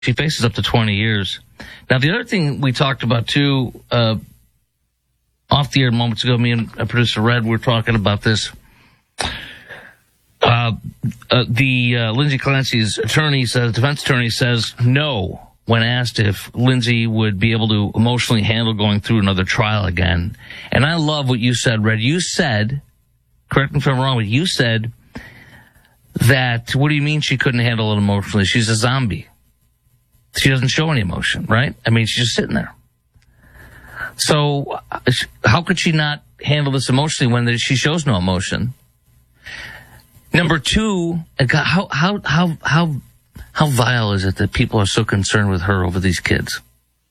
She faces up to 20 years. Now, the other thing we talked about, too, off the air moments ago, me and producer Red were talking about this. Lindsay Clancy's defense attorney says no when asked if Lindsay would be able to emotionally handle going through another trial again. And I love what you said, Red. You said, correct me if I'm wrong, but you said that, what do you mean she couldn't handle it emotionally? She's a zombie. She doesn't show any emotion, right? I mean, she's just sitting there. So how could she not handle this emotionally when she shows no emotion? Number two, how vile is it that people are so concerned with her over these kids?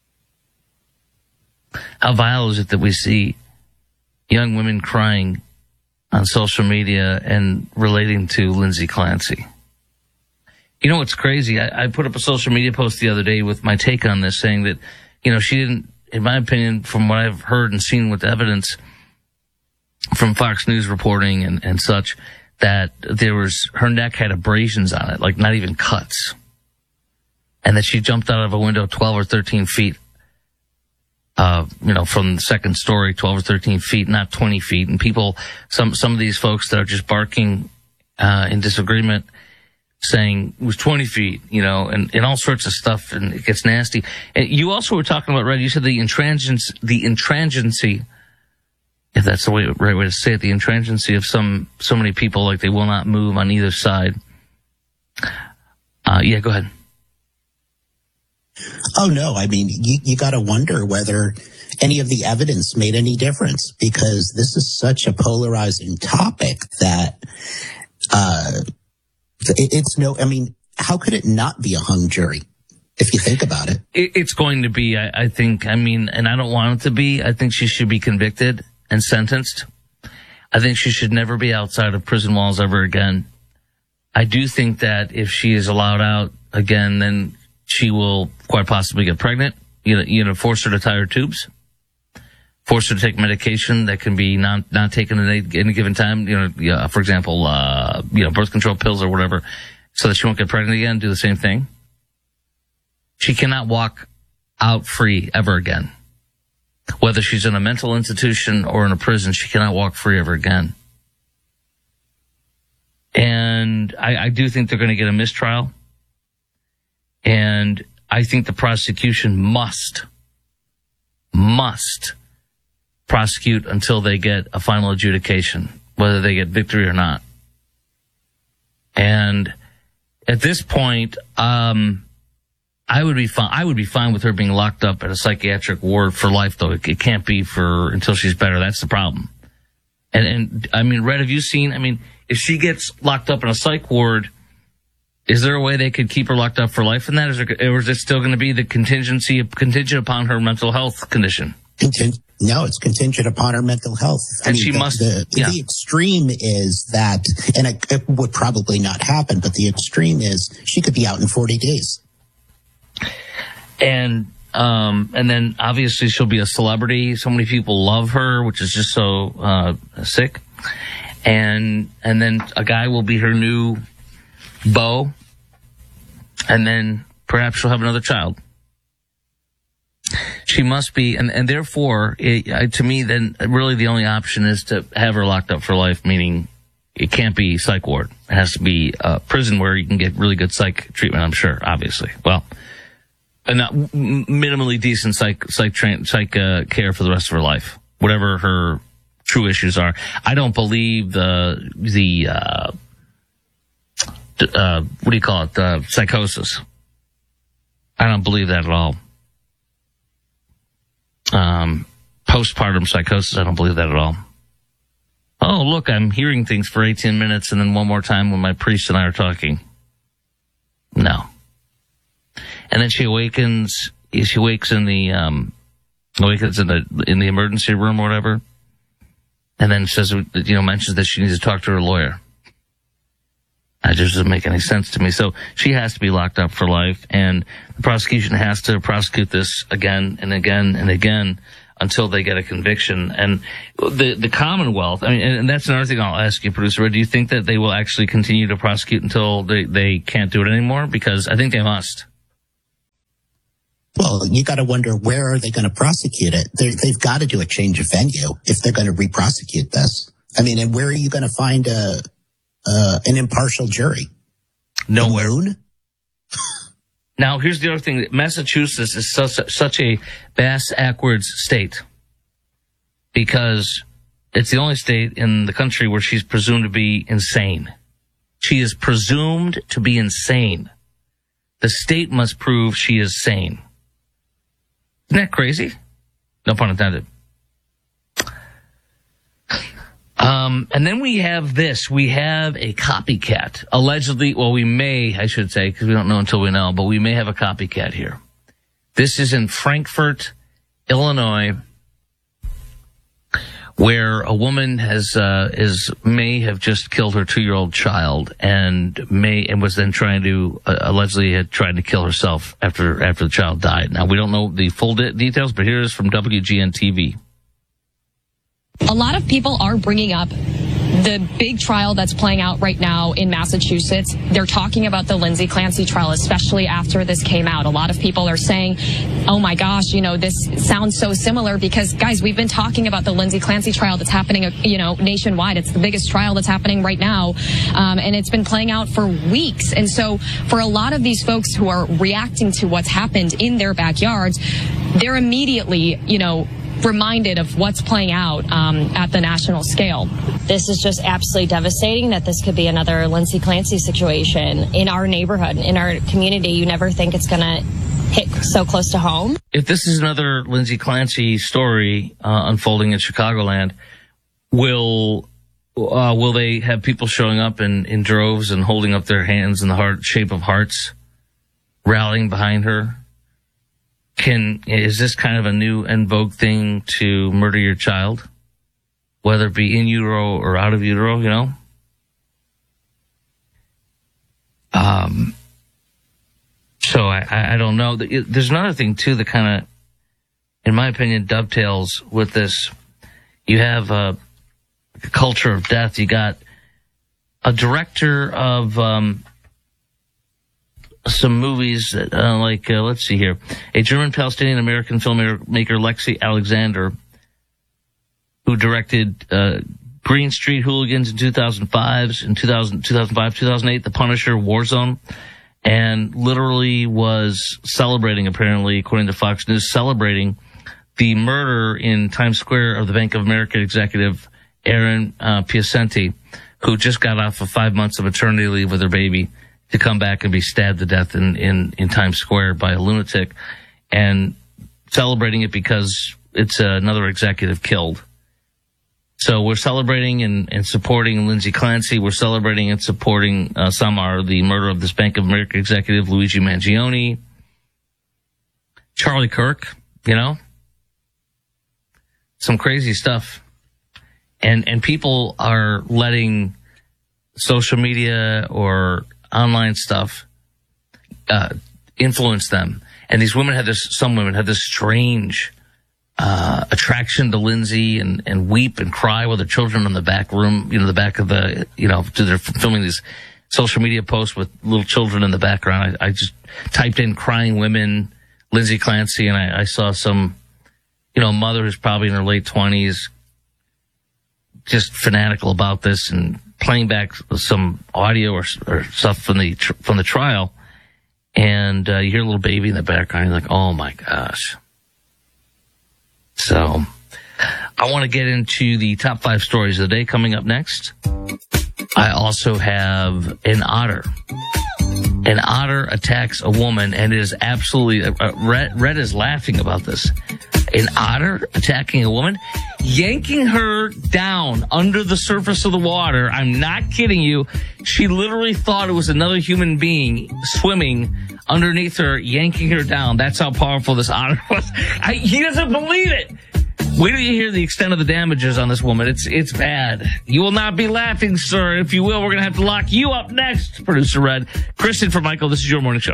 How vile is it that we see young women crying on social media and relating to Lindsay Clancy? You know what's crazy? I put up a social media post the other day with my take on this, saying that, she didn't, in my opinion, from what I've heard and seen with evidence from Fox News reporting and such, that her neck had abrasions on it, like not even cuts. And that she jumped out of a window 12 or 13 feet, from the second story, 12 or 13 feet, not 20 feet. And people, some of these folks that are just barking, in disagreement, saying it was 20 feet, and all sorts of stuff, and it gets nasty. And you also were talking about, Red, you said the intransigency, if that's the right way to say it, the intransigency of so many people, like they will not move on either side. Yeah, go ahead. Oh, no. I mean, you got to wonder whether any of the evidence made any difference, because this is such a polarizing topic that how could it not be a hung jury if you think about it? It's going to be, I think, and I don't want it to be. I think she should be convicted and sentenced. I think she should never be outside of prison walls ever again. I do think that if she is allowed out again, then she will quite possibly get pregnant. Force her to tie her tubes, force her to take medication that can be not taken at any given time. For example, birth control pills or whatever, so that she won't get pregnant again. Do the same thing. She cannot walk out free ever again. Whether she's in a mental institution or in a prison, she cannot walk free ever again. And I do think they're going to get a mistrial. And I think the prosecution must prosecute until they get a final adjudication, whether they get victory or not. And at this point, I would be fine with her being locked up at a psychiatric ward for life, though. It can't be until she's better. That's the problem. And Red, have you seen, if she gets locked up in a psych ward, is there a way they could keep her locked up for life in that? Or is it still going to be the contingent upon her mental health condition? No, it's contingent upon her mental health. The extreme is that, and it would probably not happen, but the extreme is she could be out in 40 days. And then obviously she'll be a celebrity. So many people love her, which is just so sick. And then a guy will be her new beau, and then perhaps she'll have another child. She must be, and therefore, to me, then really the only option is to have her locked up for life, meaning it can't be psych ward. It has to be a prison where you can get really good psych treatment, I'm sure, obviously. Well, and not minimally decent psych care for the rest of her life, whatever her true issues are. I don't believe the psychosis. I don't believe that at all. Postpartum psychosis, I don't believe that at all. Oh, look, I'm hearing things for 18 minutes and then one more time when my priest and I are talking. No. And then she awakens in the emergency room or whatever. And then says, mentions that she needs to talk to her lawyer. That just doesn't make any sense to me. So she has to be locked up for life, and the prosecution has to prosecute this again and again and again until they get a conviction. And the Commonwealth, and that's another thing I'll ask you, Producer Red, do you think that they will actually continue to prosecute until they can't do it anymore? Because I think they must. Well, you got to wonder, where are they going to prosecute it? They've got to do a change of venue if they're going to re-prosecute this. I mean, and where are you going to find an impartial jury? Nowhere. The moon? Now, here's the other thing. Massachusetts is such a bass-ackwards state because it's the only state in the country where she's presumed to be insane. She is presumed to be insane. The state must prove she is sane. Isn't that crazy? No pun intended. And then we have this. We have a copycat. Allegedly, well, we may, I should say, because we don't know until we know, but we may have a copycat here. This is in Frankfort, Illinois, where a woman may have just killed her 2-year-old child and was then trying to allegedly had tried to kill herself after the child died. Now, we don't know the full details, but here is from WGN TV. A lot of people are bringing up the big trial that's playing out right now in Massachusetts. They're talking about the Lindsay Clancy trial, especially after this came out. A lot of people are saying, oh my gosh, this sounds so similar because, guys, we've been talking about the Lindsay Clancy trial that's happening, nationwide. It's the biggest trial that's happening right now. And it's been playing out for weeks. And so for a lot of these folks who are reacting to what's happened in their backyards, they're immediately, reminded of what's playing out at the national scale. This is just absolutely devastating that this could be another Lindsay Clancy situation in our neighborhood, in our community. You never think it's going to hit so close to home. If this is another Lindsay Clancy story unfolding in Chicagoland, will they have people showing up in droves and holding up their hands in the shape of hearts, rallying behind her? Is this kind of a new en vogue thing to murder your child? Whether it be in utero or out of utero, So I don't know. There's another thing, too, that kind of, in my opinion, dovetails with this. You have a culture of death. You got a director of some movies let's see here. A German-Palestinian-American filmmaker, Lexi Alexander, who directed Green Street Hooligans in 2005, 2008, The Punisher, Warzone, and literally was celebrating, apparently, according to Fox News, celebrating the murder in Times Square of the Bank of America executive Aaron Piacenti, who just got off of 5 months of maternity leave with her baby, to come back and be stabbed to death in Times Square by a lunatic, and celebrating it because it's another executive killed. So we're celebrating and supporting Lindsay Clancy. We're celebrating and supporting the murder of this Bank of America executive, Luigi Mangione, Charlie Kirk, some crazy stuff. And people are letting social media or online stuff influence them. And some women had this strange attraction to Lindsay and weep and cry with their children in the back room, the back of they're filming these social media posts with little children in the background. I just typed in crying women, Lindsay Clancy, and I saw some, mother who's probably in her late 20s, just fanatical about this and playing back some audio or stuff from the trial, and you hear a little baby in the background. You're like, oh my gosh. So I want to get into the top 5 stories of the day coming up next. I also have an otter. An otter attacks a woman, and it is absolutely Red is laughing about this. An otter attacking a woman, yanking her down under the surface of the water. I'm not kidding you. She literally thought it was another human being swimming underneath her, yanking her down. That's how powerful this otter was. He doesn't believe it. Wait till you hear the extent of the damages on this woman. It's bad. You will not be laughing, sir. If you will, we're going to have to lock you up next. Producer Red. Kristen for Michael, this is your morning show.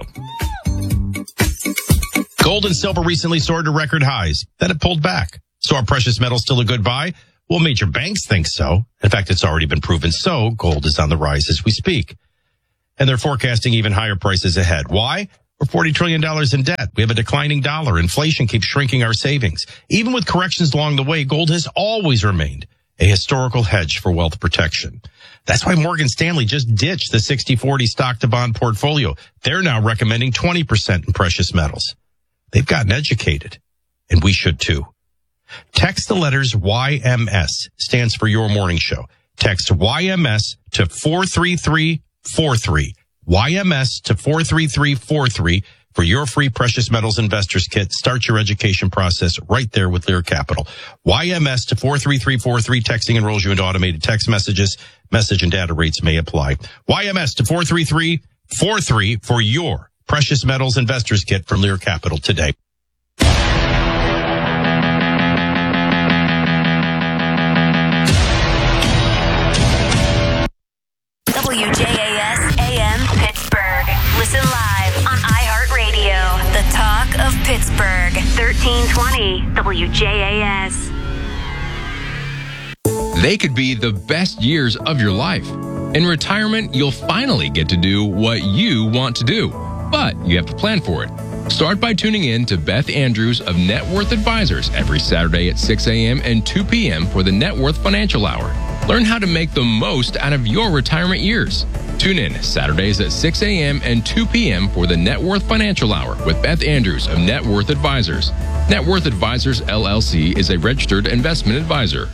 Gold and silver recently soared to record highs. Then it pulled back. So are precious metals still a good buy? Well, major banks think so. In fact, it's already been proven so. Gold is on the rise as we speak. And they're forecasting even higher prices ahead. Why? We're $40 trillion in debt. We have a declining dollar. Inflation keeps shrinking our savings. Even with corrections along the way, gold has always remained a historical hedge for wealth protection. That's why Morgan Stanley just ditched the 60-40 stock to bond portfolio. They're now recommending 20% in precious metals. They've gotten educated, and we should too. Text the letters YMS, stands for Your Morning Show. Text YMS to 43343. YMS to 43343 for your free precious metals investors kit. Start your education process right there with Lear Capital. YMS to 43343. Texting enrolls you into automated text messages. Message and data rates may apply. YMS to 43343 for your precious metals investors kit from Lear Capital today. WJAS AM Pittsburgh. Listen live on iHeartRadio. The talk of Pittsburgh. 1320 WJAS. They could be the best years of your life. In retirement, you'll finally get to do what you want to do, but you have to plan for it. Start by tuning in to Beth Andrews of Net Worth Advisors every Saturday at 6 a.m. and 2 p.m. for the Net Worth Financial Hour. Learn how to make the most out of your retirement years. Tune in Saturdays at 6 a.m. and 2 p.m. for the Net Worth Financial Hour with Beth Andrews of Net Worth Advisors. Net Worth Advisors, LLC is a registered investment advisor.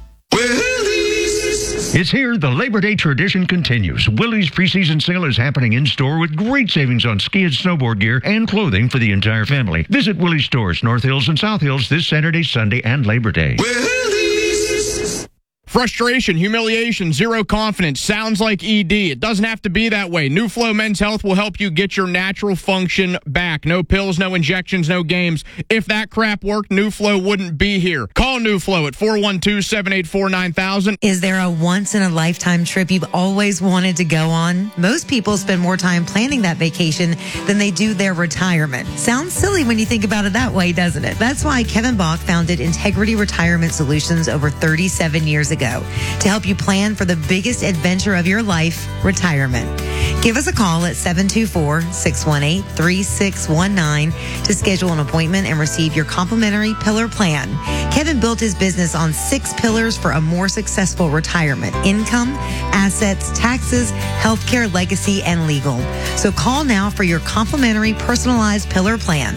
It's here. The Labor Day tradition continues. Willie's preseason sale is happening in-store with great savings on ski and snowboard gear and clothing for the entire family. Visit Willie's stores, North Hills and South Hills this Saturday, Sunday, and Labor Day. Frustration, humiliation, zero confidence. Sounds like ED. It doesn't have to be that way. New Flow Men's Health will help you get your natural function back. No pills, no injections, no games. If that crap worked, New Flow wouldn't be here. Call New Flow at 412-784-9000. Is there a once-in-a-lifetime trip you've always wanted to go on? Most people spend more time planning that vacation than they do their retirement. Sounds silly when you think about it that way, doesn't it? That's why Kevin Bach founded Integrity Retirement Solutions over 37 years ago to help you plan for the biggest adventure of your life, retirement. Give us a call at 724-618-3619 to schedule an appointment and receive your complimentary pillar plan. Kevin built his business on 6 pillars for a more successful retirement: income, assets, taxes, healthcare, legacy, and legal. So call now for your complimentary personalized pillar plan.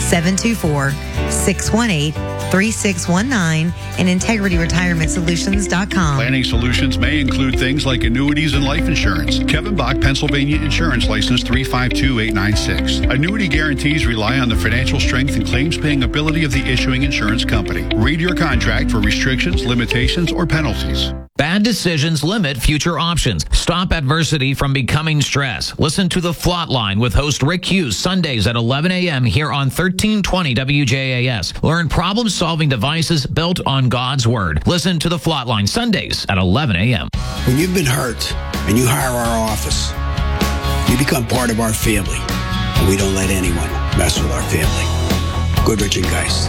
724-618-3619 and IntegrityRetirementSolutions.com. Planning solutions may include things like annuities and life insurance. Kevin Bach, Pennsylvania Insurance License 352896. Annuity guarantees rely on the financial strength and claims-paying ability of the issuing insurance company. Read your contract for restrictions, limitations, or penalties. Bad decisions limit future options. Stop adversity from becoming stress. Listen to The Flot Line with host Rick Hughes Sundays at 11 a.m. here on 1320 WJAS. Learn problem-solving devices built on God's Word. Listen to The Flot Line Sundays at 11 a.m. When you've been hurt and you hire our office, you become part of our family, and we don't let anyone mess with our family. Goodrich and Geist.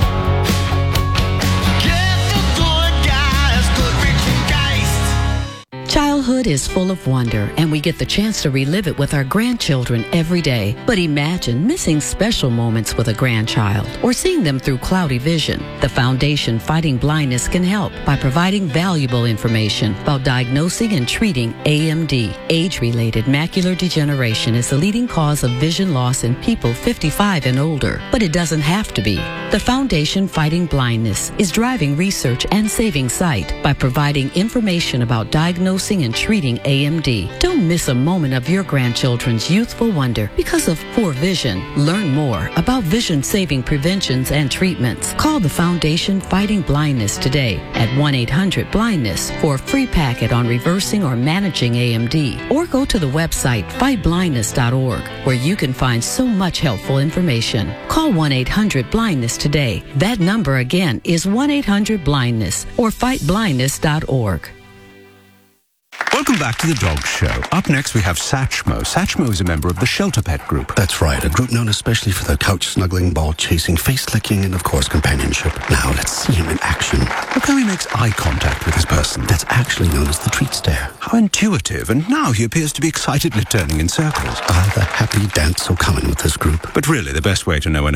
Childhood is full of wonder, and we get the chance to relive it with our grandchildren every day. But imagine missing special moments with a grandchild or seeing them through cloudy vision. The Foundation Fighting Blindness can help by providing valuable information about diagnosing and treating AMD. Age-related macular degeneration is the leading cause of vision loss in people 55 and older, but it doesn't have to be. The Foundation Fighting Blindness is driving research and saving sight by providing information about diagnosing and treating AMD. Don't miss a moment of your grandchildren's youthful wonder because of poor vision. Learn more about vision-saving preventions and treatments. Call the Foundation Fighting Blindness today at 1-800-BLINDNESS for a free packet on reversing or managing AMD. Or go to the website fightblindness.org where you can find so much helpful information. Call 1-800-BLINDNESS today. That number again is 1-800-BLINDNESS or fightblindness.org. When Welcome back to the Dog Show. Up next, we have Satchmo. Satchmo is a member of the Shelter Pet Group. That's right, a group known especially for their couch snuggling, ball chasing, face licking, and of course companionship. Now let's see him in action. Look how he makes eye contact with his person. That's actually known as the treat stare. How intuitive, and now he appears to be excitedly turning in circles. The happy dance so common with this group. But really, the best way to know an